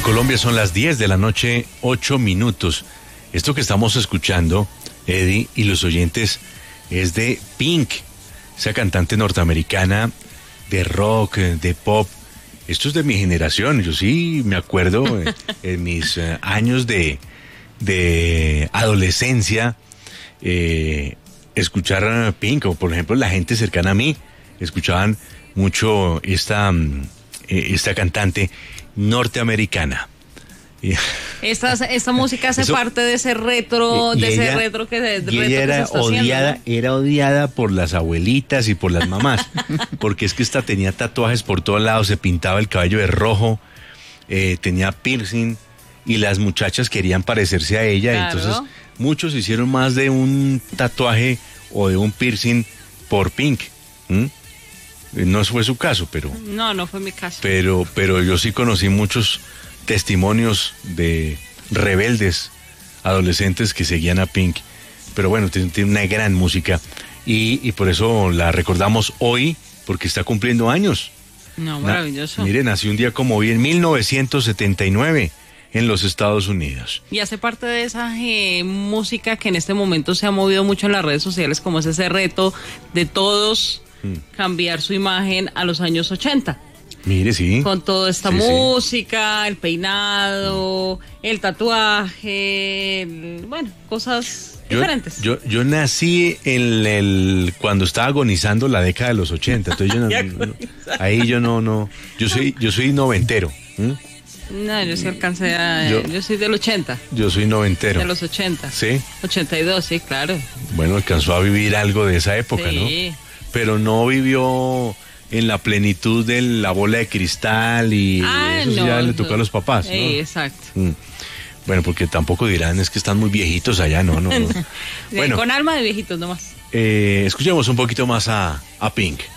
Colombia son las 10 de la noche, 8 minutos. Esto que estamos escuchando, Eddie y los oyentes, es de Pink, esa cantante norteamericana de rock, de pop. Esto es de mi generación. Yo sí me acuerdo en mis años de adolescencia, escuchar Pink, o por ejemplo la gente cercana a mí, escuchaban mucho esta cantante norteamericana. Esta música hace parte de ese retro, retro que ella era odiada por las abuelitas y por las mamás, porque es que esta tenía tatuajes por todos lados, se pintaba el cabello de rojo, tenía piercing, y las muchachas querían parecerse a ella. Claro. Entonces muchos hicieron más de un tatuaje o de un piercing por Pink. No fue su caso, pero... No fue mi caso. Pero yo sí conocí muchos testimonios de rebeldes adolescentes que seguían a Pink. Pero bueno, tiene una gran música y por eso la recordamos hoy, porque está cumpliendo años. No, maravilloso. Miren, nació un día como hoy en 1979 en los Estados Unidos. Y hace parte de esa música que en este momento se ha movido mucho en las redes sociales, como es ese reto de todos cambiar su imagen a los años 80. Mire, sí. Con toda esta música, el peinado, el tatuaje, cosas diferentes. Yo nací cuando estaba agonizando la década de los 80, entonces yo soy noventero. No, yo sí alcancé yo soy del 80. Yo soy noventero. De los 80. ¿Sí? 82, sí, claro. Bueno, alcanzó a vivir algo de esa época, ¿no? Pero no vivió en la plenitud de la bola de cristal y eso ya le tocó a los papás, ¿no? Exacto. Bueno, porque tampoco dirán, es que están muy viejitos allá, no. Bueno, con alma de viejitos nomás. Escuchemos un poquito más a Pink.